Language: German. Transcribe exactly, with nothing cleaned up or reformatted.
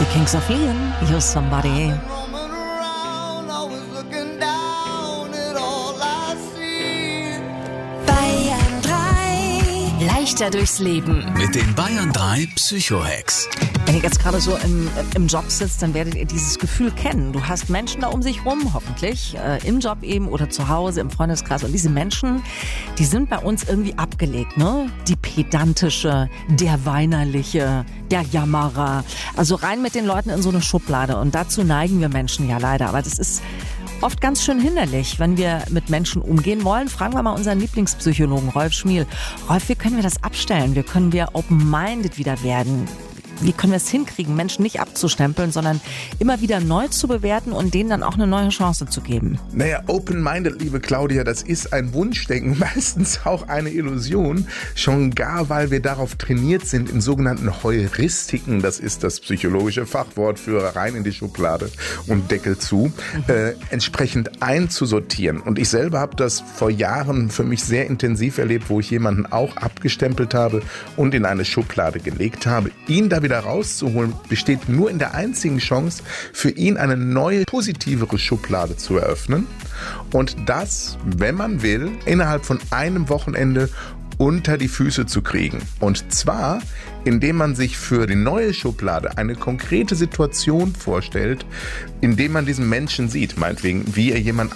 Die Kings of Leon, You're Somebody. Bayern drei. Leichter durchs Leben. Mit den Bayern drei Psycho-Hacks. Wenn ihr jetzt gerade so im, im Job sitzt, dann werdet ihr dieses Gefühl kennen. Du hast Menschen da um sich rum, hoffentlich, äh, im Job eben oder zu Hause, im Freundeskreis. Und diese Menschen, die sind bei uns irgendwie abgelegt, ne? Die pedantische, der weinerliche, der Jammerer. Also rein mit den Leuten in so eine Schublade. Und dazu neigen wir Menschen ja leider. Aber das ist oft ganz schön hinderlich, wenn wir mit Menschen umgehen wollen. Fragen wir mal unseren Lieblingspsychologen Rolf Schmiel. Rolf, wie können wir das abstellen? Wie können wir open-minded wieder werden? Wie können wir es hinkriegen, Menschen nicht abzustempeln, sondern immer wieder neu zu bewerten und denen dann auch eine neue Chance zu geben? Naja, open-minded, liebe Claudia, das ist ein Wunschdenken, meistens auch eine Illusion, schon gar, weil wir darauf trainiert sind, in sogenannten Heuristiken, das ist das psychologische Fachwort für rein in die Schublade und Deckel zu, mhm. äh, entsprechend einzusortieren. Und ich selber habe das vor Jahren für mich sehr intensiv erlebt, wo ich jemanden auch abgestempelt habe und in eine Schublade gelegt habe. Ihn da wieder rauszuholen, besteht nur in der einzigen Chance, für ihn eine neue, positivere Schublade zu eröffnen. Und das, wenn man will, innerhalb von einem Wochenende unter die Füße zu kriegen. Und zwar, indem man sich für die neue Schublade eine konkrete Situation vorstellt, indem man diesen Menschen sieht, meinetwegen, wie er jemand